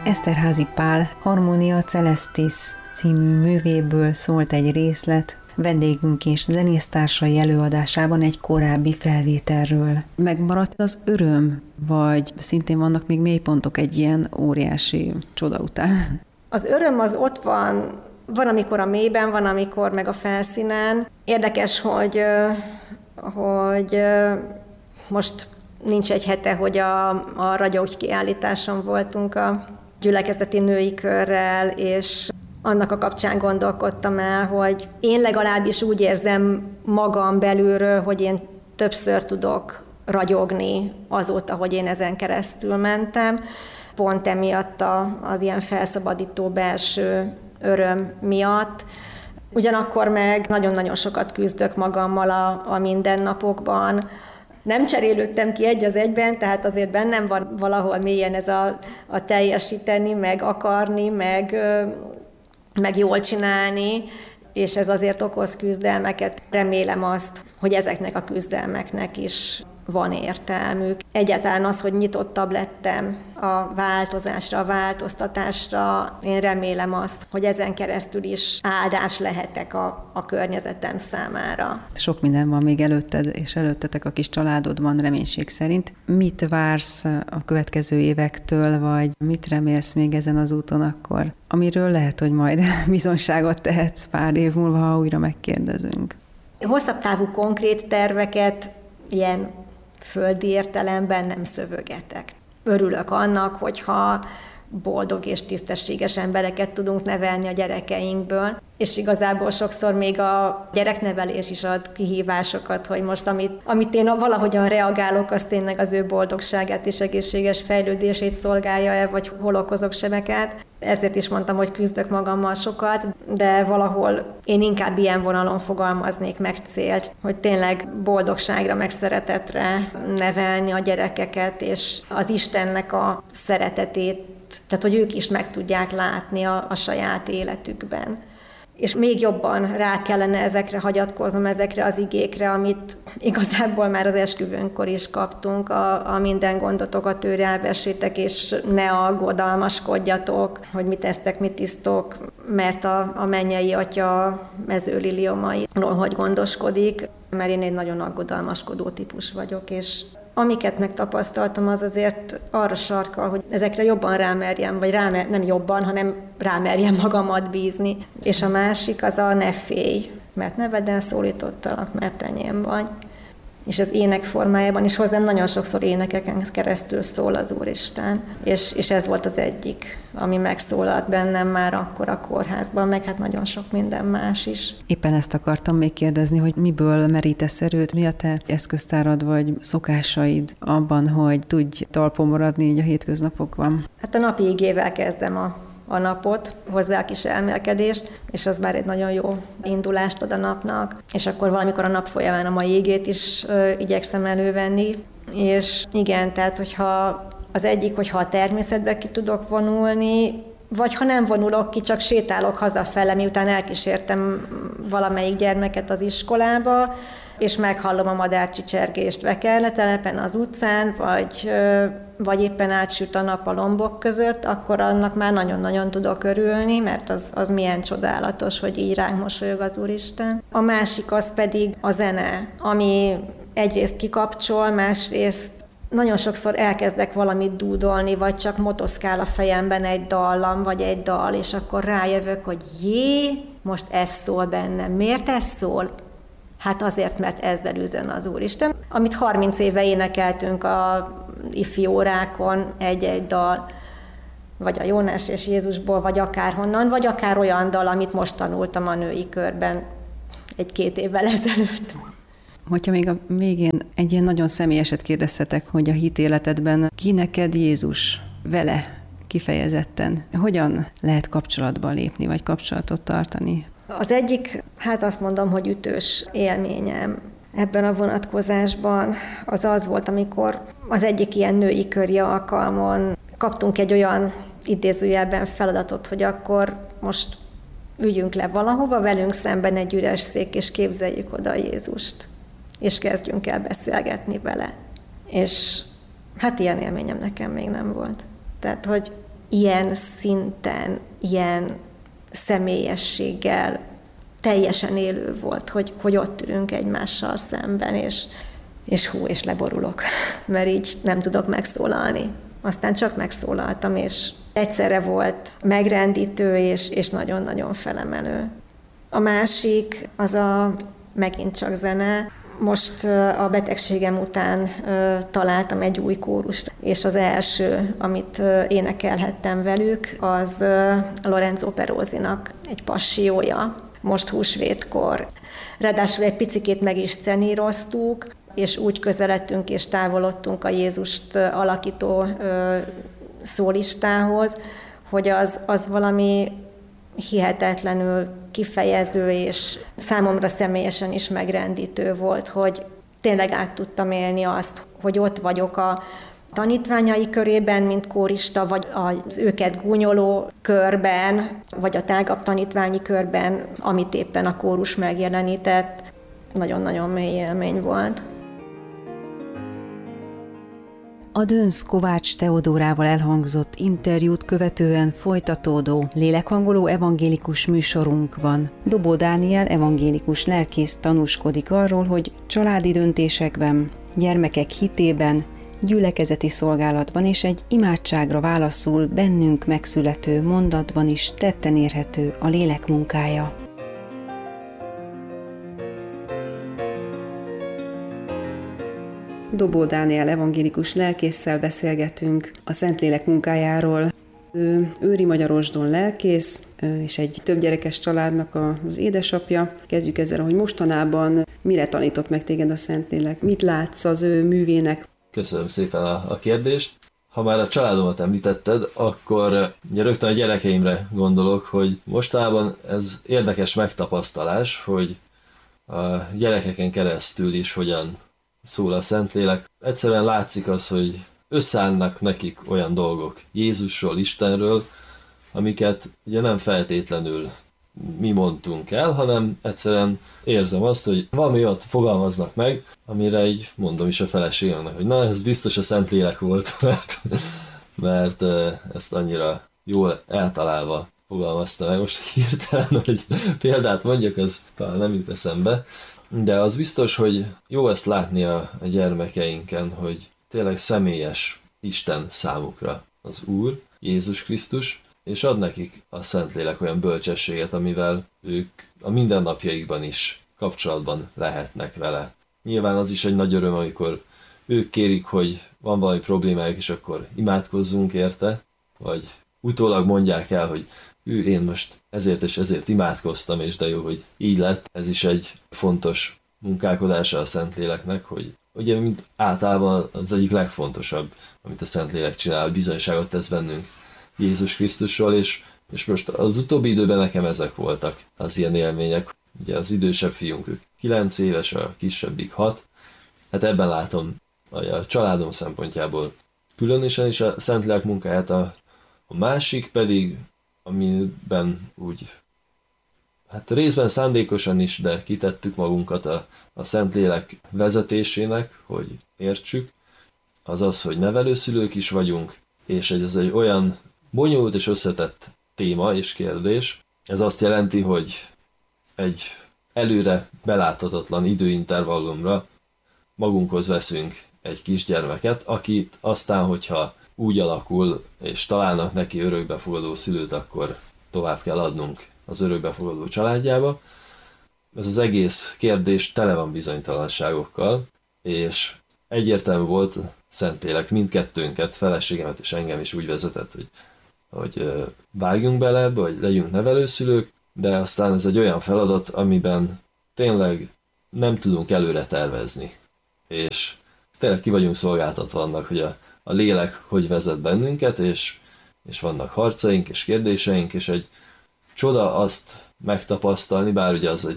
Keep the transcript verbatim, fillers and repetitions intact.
Eszterházy Pál Harmonia Celestis című művéből szólt egy részlet, vendégünk és zenésztársai előadásában egy korábbi felvételről. Megmaradt az öröm, vagy szintén vannak még mélypontok egy ilyen óriási csoda után? Az öröm az ott van, van amikor a mélyben, van amikor meg a felszínen. Érdekes, hogy, hogy most nincs egy hete, hogy a, a ragyog kiállításon voltunk a gyülekezeti női körrel, és annak a kapcsán gondolkodtam el, hogy én legalábbis úgy érzem magam belülről, hogy én többször tudok ragyogni azóta, hogy én ezen keresztül mentem. Pont emiatt a, az ilyen felszabadító belső öröm miatt. Ugyanakkor meg nagyon-nagyon sokat küzdök magammal a, a mindennapokban. Nem cserélődtem ki egy az egyben, tehát azért bennem van valahol mélyen ez a, a teljesíteni, meg akarni, meg, meg jól csinálni, és ez azért okoz küzdelmeket. Remélem azt, hogy ezeknek a küzdelmeknek is van értelmük. Egyáltalán az, hogy nyitottabb lettem a változásra, a változtatásra, én remélem azt, hogy ezen keresztül is áldás lehetek a, a környezetem számára. Sok minden van még előtted és előttetek a kis családodban reménység szerint. Mit vársz a következő évektől, vagy mit remélsz még ezen az úton akkor, amiről lehet, hogy majd bizonyságot tehetsz pár év múlva, ha újra megkérdezünk? Hosszabb távú konkrét terveket ilyen földi értelemben nem szövögetek. Örülök annak, hogyha boldog és tisztességes embereket tudunk nevelni a gyerekeinkből, és igazából sokszor még a gyereknevelés is ad kihívásokat, hogy most amit, amit én valahogyan reagálok, az tényleg az ő boldogságát és egészséges fejlődését szolgálja-e, vagy hol okozok sebeket. Ezért is mondtam, hogy küzdök magammal sokat, de valahol én inkább ilyen vonalon fogalmaznék meg célt, hogy tényleg boldogságra, meg szeretetre nevelni a gyerekeket, és az Istennek a szeretetét, tehát hogy ők is meg tudják látni a, a saját életükben. És még jobban rá kellene ezekre hagyatkoznom, ezekre az igékre, amit igazából már az esküvőnkor is kaptunk, a, a minden gondotokat őre elvessétek, és ne aggodalmaskodjatok, hogy mit esztek, mit isztok, mert a, a mennyei atya mezőliliomairól hogy gondoskodik, mert én egy nagyon aggodalmaskodó típus vagyok, és amiket megtapasztaltam, az azért arra sarkal, hogy ezekre jobban rámerjem, vagy rámer, nem jobban, hanem rámerjem magamat bízni. És a másik az a ne félj, mert neveden szólítottalak, mert enyém vagy. És az ének formájában is hozzám nagyon sokszor énekeken keresztül szól az Úristen. És, és ez volt az egyik, ami megszólalt bennem már akkor a kórházban, meg hát nagyon sok minden más is. Éppen ezt akartam még kérdezni, hogy miből merítesz erőt, mi a te eszköztárad vagy szokásaid abban, hogy tudj talpon maradni így a hétköznapokban? Hát a napi igével kezdem a a napot, hozzá a kis elmélkedést, és az már egy nagyon jó indulást ad a napnak, és akkor valamikor a nap folyamán a mai igét is ö, igyekszem elővenni, és igen, tehát hogyha az egyik, hogyha a természetbe ki tudok vonulni, vagy ha nem vonulok ki, csak sétálok hazafele, miután elkísértem valamelyik gyermeket az iskolába, és meghallom a madárcsicsergést Vekerletelepen az utcán, vagy, vagy éppen átsüt a nap a lombok között, akkor annak már nagyon-nagyon tudok örülni, mert az, az milyen csodálatos, hogy így ránk mosolyog az Úristen. A másik az pedig a zene, ami egyrészt kikapcsol, másrészt nagyon sokszor elkezdek valamit dúdolni, vagy csak motoszkál a fejemben egy dallam, vagy egy dal, és akkor rájövök, hogy jé, most ez szól bennem. Miért ez szól? Hát azért, mert ezzel üzön az Úristen. Amit harminc éve énekeltünk a ifi órákon, egy-egy dal, vagy a Jónás és Jézusból, vagy akárhonnan, vagy akár olyan dal, amit most tanultam a női körben egy-két évvel ezelőtt. Hogyha még a végén egy ilyen nagyon személyeset kérdezhetek, hogy a hitéletedben ki neked Jézus vele kifejezetten, hogyan lehet kapcsolatba lépni, vagy kapcsolatot tartani? Az egyik, hát azt mondom, hogy ütős élményem ebben a vonatkozásban az az volt, amikor az egyik ilyen női köri alkalmon kaptunk egy olyan idézőjelben feladatot, hogy akkor most üljünk le valahova, velünk szemben egy üres szék, és képzeljük oda Jézust, és kezdjünk el beszélgetni vele. És hát ilyen élményem nekem még nem volt. Tehát, hogy ilyen szinten, ilyen személyességgel teljesen élő volt, hogy, hogy ott ülünk egymással szemben, és, és hú, és leborulok, mert így nem tudok megszólalni. Aztán csak megszólaltam, és egyszerre volt megrendítő, és, és nagyon-nagyon felemelő. A másik, az a megint csak zene. Most a betegségem után találtam egy új kórust, és az első, amit énekelhettem velük, az Lorenzo Perózinak egy passiója, most húsvétkor. Ráadásul egy picikét meg is szeníroztuk, és úgy közeledtünk és távolodtunk a Jézust alakító szólistához, hogy az, az valami hihetetlenül kifejező, és számomra személyesen is megrendítő volt, hogy tényleg át tudtam élni azt, hogy ott vagyok a tanítványai körében, mint kórista, vagy az őket gúnyoló körben, vagy a tágabb tanítványi körben, amit éppen a kórus megjelenített. Nagyon-nagyon mély élmény volt. A Dönsz Kovács Teodórával elhangzott interjút követően folytatódó lélekhangoló evangélikus műsorunkban Dobó Dániel evangélikus lelkész tanúskodik arról, hogy családi döntésekben, gyermekek hitében, gyülekezeti szolgálatban és egy imádságra válaszul bennünk megszülető mondatban is tetten érhető a lélek munkája. Dobó Dániel evangélikus lelkésszel beszélgetünk a Szentlélek munkájáról. Ő őri Magyarosdon lelkész, és egy több gyerekes családnak az édesapja. Kezdjük ezzel, hogy mostanában mire tanított meg téged a Szentlélek? Mit látsz az ő művének? Köszönöm szépen a, a kérdést. Ha már a családomat említetted, akkor ugye rögtön a gyerekeimre gondolok, hogy mostanában ez érdekes megtapasztalás, hogy a gyerekeken keresztül is hogyan szól a Szentlélek. Egyszerűen látszik az, hogy összeállnak nekik olyan dolgok Jézusról, Istenről, amiket ugye nem feltétlenül mi mondtunk el, hanem egyszerűen érzem azt, hogy valami olyat fogalmaznak meg, amire így mondom is a feleségemnek, hogy na, ez biztos a Szentlélek volt, mert, mert ezt annyira jól eltalálva fogalmazta meg. Most hirtelen, hogy példát mondjak, az talán nem jut eszembe, de az biztos, hogy jó ezt látni a, a gyermekeinken, hogy tényleg személyes Isten számukra az Úr, Jézus Krisztus, és ad nekik a Szentlélek olyan bölcsességet, amivel ők a mindennapjaikban is kapcsolatban lehetnek vele. Nyilván az is egy nagy öröm, amikor ők kérik, hogy van valami problémájuk, és akkor imádkozzunk érte, vagy utólag mondják el, hogy ő, én most ezért és ezért imádkoztam, és de jó, hogy így lett. Ez is egy fontos munkálkodása a Szentléleknek, hogy ugye mint általában az egyik legfontosabb, amit a Szentlélek csinál, bizonyságot tesz bennünk Jézus Krisztusról, és, és most az utóbbi időben nekem ezek voltak az ilyen élmények. Ugye az idősebb fiunk, ők kilenc éves, a kisebbik hat. Hát ebben látom a családom szempontjából különösen is a Szentlélek munkáját, a, a másik pedig, amiben úgy, hát részben szándékosan is, de kitettük magunkat a, a Szentlélek vezetésének, hogy értsük, az az, hogy nevelőszülők is vagyunk, és ez egy olyan bonyolult és összetett téma és kérdés. Ez azt jelenti, hogy egy előre beláthatatlan időintervallumra magunkhoz veszünk egy kisgyermeket, akit aztán, hogyha úgy alakul, és találnak neki örökbefogadó szülőt, akkor tovább kell adnunk az örökbefogadó családjába. Ez az egész kérdés tele van bizonytalanságokkal, és egyértelmű volt, Szentlélek mindkettőnket, feleségemet és engem is úgy vezetett, hogy, hogy vágjunk bele ebbe, hogy legyünk nevelőszülők, de aztán ez egy olyan feladat, amiben tényleg nem tudunk előre tervezni. És tényleg ki vagyunk szolgáltatva annak, hogy a, a lélek hogy vezet bennünket, és, és vannak harcaink és kérdéseink, és egy csoda azt megtapasztalni, bár ugye az egy